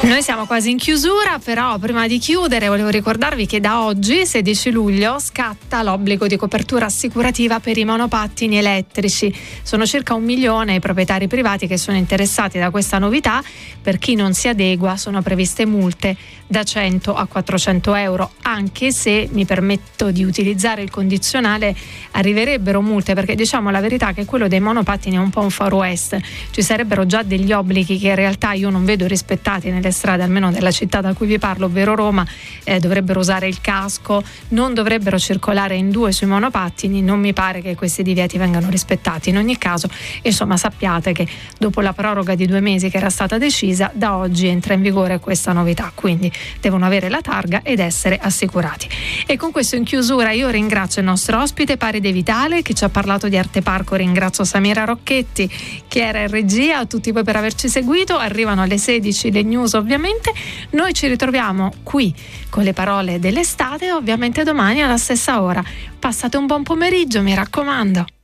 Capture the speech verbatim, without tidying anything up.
Noi siamo quasi in chiusura, però prima di chiudere volevo ricordarvi che da oggi, sedici luglio, scatta l'obbligo di copertura assicurativa per i monopattini elettrici. Sono circa un milione i proprietari privati che sono interessati da questa novità. Per chi non si adegua sono previste multe da cento a quattrocento euro, anche se, mi permetto di utilizzare il condizionale, arriverebbero multe, perché diciamo la verità che quello dei monopattini è un po' un far west. Ci sarebbero già degli obblighi che in realtà io non vedo rispettati nelle strade, almeno della città da cui vi parlo, ovvero Roma. Eh, dovrebbero usare il casco, non dovrebbero circolare in due sui monopattini. Non mi pare che questi divieti vengano rispettati. In ogni caso, insomma, sappiate che dopo la proroga di due mesi che era stata decisa, da oggi entra in vigore questa novità, quindi devono avere la targa ed essere assicurati. E con questo in chiusura io ringrazio il nostro ospite Pari De Vitale che ci ha parlato di Arte Parco, ringrazio Samira Rocchetti che era in regia, a tutti voi per averci seguito. Arrivano alle sedici le news, ovviamente. Noi ci ritroviamo qui con le parole dell'estate, ovviamente domani alla stessa ora. Passate un buon pomeriggio, mi raccomando.